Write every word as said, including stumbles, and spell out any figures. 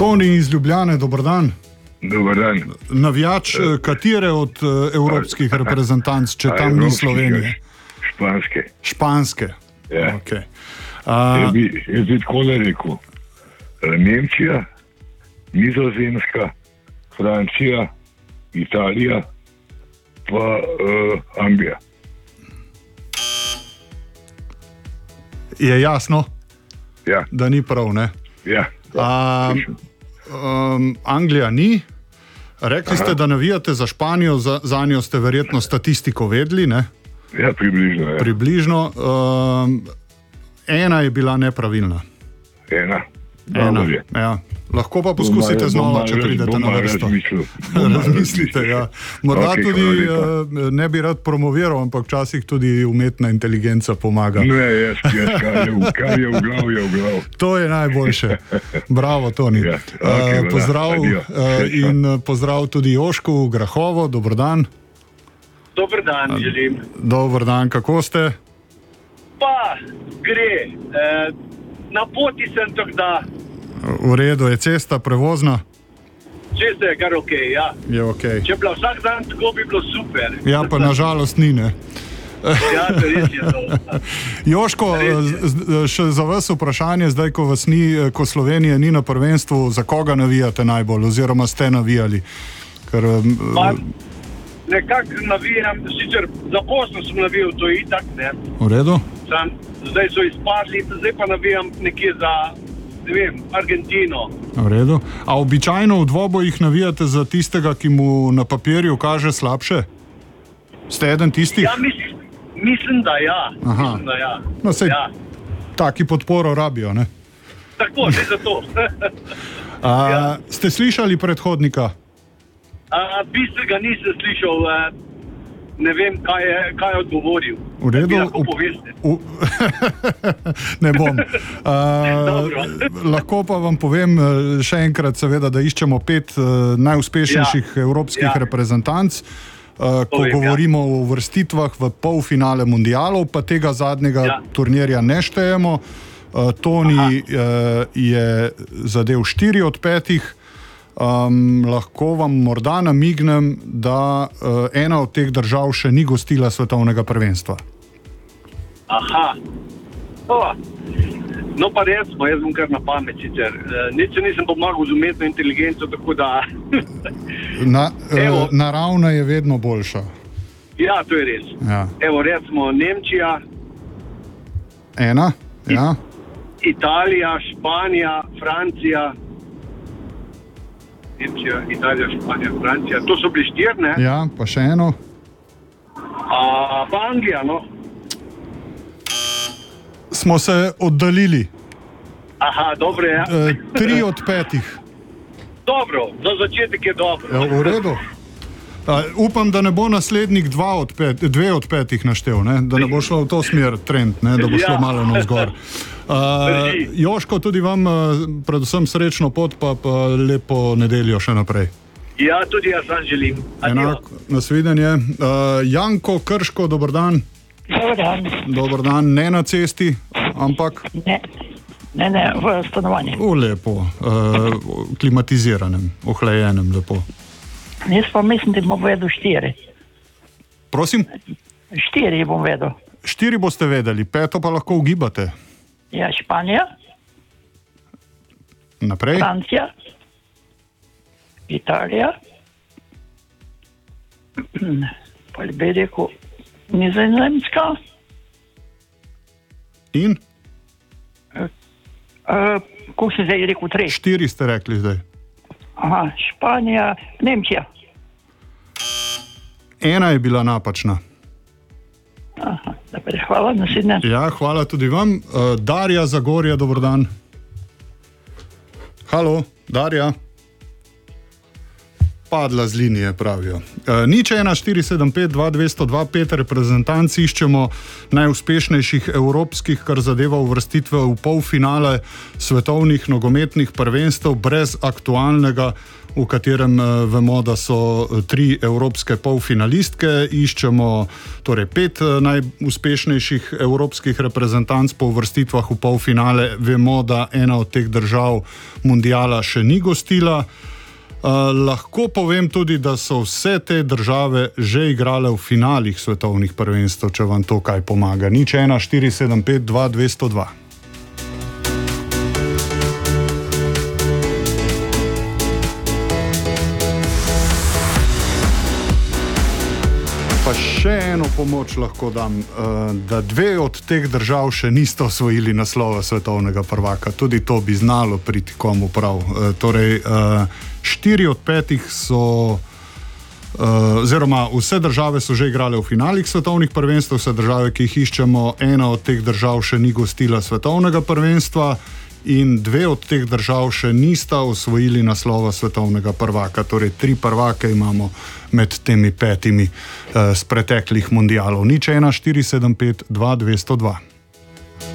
Toni iz Ljubljane, dober dan. Dober dan. Navijač katere od evropskih reprezentanc, če tam ni Slovenije? Španske. Španske. Ja. Okay. Jaz bi, jaz bi tako ne rekel. Nemčija, Nizozemska, Francija, Italija, pa uh, Anglija. Je jasno, ja. Da ni prav, ne? Ja. A, um, Anglija ni. Rekli Aha. ste, da navijate za Španijo, za, za njo ste verjetno statistiko vedli, ne? Ja, približno. Ja. Približno. Um, ena je bila nepravilna. Ena. Ena. Ja. Lahko pa poskusite znova, če pridete na vrsto. Razmislite, ja. Morda okay, tudi uh, ne bi rad promoviral, ampak včasih tudi umetna inteligenca pomaga. Ne, jaz, jaz, kar je v, kar je v glav, je v glav. To je najboljše. Bravo, Toni. Ja, okay, uh, pozdrav uh, in pozdrav tudi Jošku, Grahovo, dober dan. Dober dan, želim. Dober dan, kako ste? Pa, gre. E, na poti sem tako da. V redu, je cesta prevozna? Cesta je kar ok, ja. Je ok. Če bila vsak dan, tako bi bilo super. Ja, pa nažalost ni, ne? Ja, to res je to. Joško, še za vas vprašanje, zdaj, ko vas ni, ko Slovenije ni na prvenstvu, za koga navijate najbolj, oziroma ste navijali? Ker, pa, nekako navijam, sicer za Bosno sem navijal, to je itak, ne? V redu. Sam, zdaj so izpadli, zdaj pa navijam nekje za, ne vem, Argentino. V redu. A običajno v dvobojih navijate za tistega, ki mu na papirju kaže slabše? Ste eden tistih? Ja, mislim, mislim da ja. Aha. Mislim, da ja. No, sej, ja. Taki podporo rabijo, ne? Tako, ne za to. A, ja. Ste slišali predhodnika? A, bistvo ga nisem slišal, ne vem, kaj je, kaj je odgovoril. V redu. Lahko poveste. V... ne bom. A, lahko pa vam povem še enkrat, seveda, da iščemo pet uh, najuspešnejših ja. evropskih ja. reprezentanc. Uh, ko povem, govorimo ja. o vrstitvah v polfinale mundialov, pa tega zadnjega ja. turnirja ne štejemo. Uh, Toni uh, je zadev štiri od petih. Um, lahko vam morda namignem, da uh, ena od teh držav še ni gostila svetovnega prvenstva. Aha. O, no pa recimo, jaz bom kar na pamet sicer. E, nič nisem pomagal z umetno inteligenco, tako da... na, uh, naravna je vedno boljša. Ja, to je res. Ja. Evo, recimo Nemčija. Ena, ja. Italija, Španija, Francija. Nemčija, Italija, Španija, Francija. To so bili štir, ne? Ja, pa še eno. A, pa Anglija, no? Smo se oddaljili. Aha, dobro je. Ja. E, tri od petih. Dobro, za začetek je dobro. Ja, v redu. A, upam, da ne bo naslednjih dva od pet, dve od petih naštel, ne? Da ne bo šlo v to smer trend, ne? Da bo šlo ja. malo navzgor. Uh, Joško, tudi vam uh, predvsem srečno pot, pa, pa lepo nedeljo še naprej. Ja, tudi jaz vam želim. Enak, nasvidenje. Uh, Janko, Krško, dober dan. Dobar dan. Dobar dan, ne na cesti, ampak... Ne, ne, ne v stanovanju. V lepo, uh, klimatiziranem, ohlajenem, lepo. Jaz pa mislim, da bom vedel štiri. Prosim? Štiri bom vedel. Štiri boste vedeli, peto pa lahko ugibate. Ja, Španija. Naprej. Francija. Italija. Pa bi rekel Nizozemska. In? Uh, uh, Kako sem zdaj rekel? Tri. Štiri ste rekli zdaj. Aha, Španija, Nemčija. Ena je bila napačna. Aha, dobro, hvala, naslednje. Ja, hvala tudi vam. Uh, Darja Zagorja, dober dan. Halo, Darja. padla z linije, pravijo. E, nič ena štiri sedem pet dva dve nula dva, pet reprezentanc iščemo najuspešnejših evropskih, kar zadeva uvrstitve v polfinale svetovnih nogometnih prvenstev brez aktualnega, v katerem vemo, da so tri evropske polfinalistke. Iščemo torej pet najuspešnejših evropskih reprezentanc po uvrstitvah v polfinale. Vemo, da ena od teh držav mundiala še ni gostila. Uh, lahko povem tudi, da so vse te države že igrale v finalih svetovnih prvenstev, če vam to kaj pomaga. Nič ena štiri sedem pet dva dve nula dva. Pa še eno pomoč lahko dam, da dve od teh držav še nista osvojili naslova svetovnega prvaka. Tudi to bi znalo priti komu prav. Torej, štiri od petih so, oziroma vse države so že igrale v finalih svetovnih prvenstev, vse države, ki jih iščemo, ena od teh držav še ni gostila svetovnega prvenstva in dve od teh držav še nista osvojili naslova svetovnega prvaka. Torej, tri prvake imamo med temi petimi eh, z preteklih mundialov. Nič ena štiri sedem pet dva dve nula dva.